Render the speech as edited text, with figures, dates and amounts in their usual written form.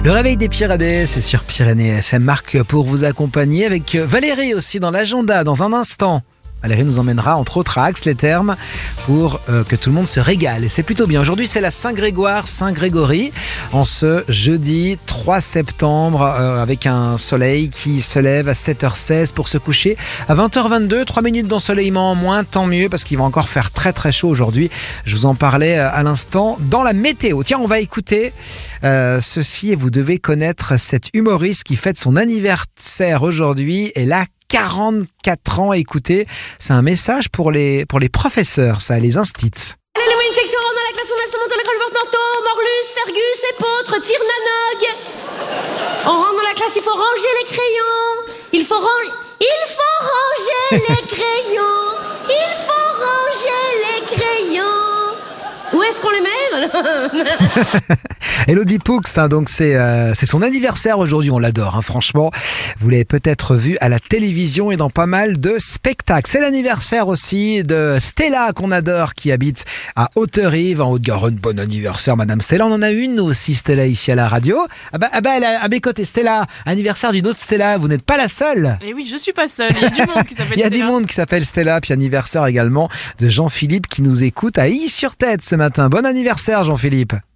Le réveil des Pyrénées, c'est sur Pyrénées FM. Marc pour vous accompagner avec Valérie aussi dans l'agenda dans un instant. Valérie nous emmènera entre autres à Ax-les-Thermes pour que tout le monde se régale. Et c'est plutôt bien. Aujourd'hui, c'est la Saint-Grégoire, Saint-Grégory, en ce jeudi 3 septembre, avec un soleil qui se lève à 7h16 pour se coucher à 20h22. 3 minutes d'ensoleillement en moins, tant mieux, parce qu'il va encore faire très très chaud aujourd'hui. Je vous en parlais à l'instant dans la météo. Tiens, on va écouter ceci et vous devez connaître cet humoriste qui fête son anniversaire aujourd'hui. Et là, 44 ans, écoutez, c'est un message pour les professeurs, ça, les instits. Allez, les une section, on a la classe, on a son montant, l'école porte-manteau, Morlus, Fergus, Épeautre, Tirnanog. On rentre dans la classe, il faut ranger les crayons. Il faut ranger les crayons. Il faut ranger les crayons. Où est-ce qu'on les met? Elodie Poux, donc c'est son anniversaire aujourd'hui, on l'adore, franchement. Vous l'avez peut-être vu à la télévision et dans pas mal de spectacles. C'est l'anniversaire aussi de Stella qu'on adore, qui habite à Haute-Rive, en Haute-Garonne. Bon anniversaire, Madame Stella. On en a une aussi, Stella, ici à la radio. Elle est à mes côtés, Stella. Anniversaire d'une autre Stella. Vous n'êtes pas la seule. Et oui, je suis pas seule. Il y a du monde qui s'appelle Stella. Il y a du monde qui s'appelle Stella. Puis anniversaire également de Jean-Philippe qui nous écoute à Ille-sur-Tête ce matin. Bon anniversaire, Jean-Philippe.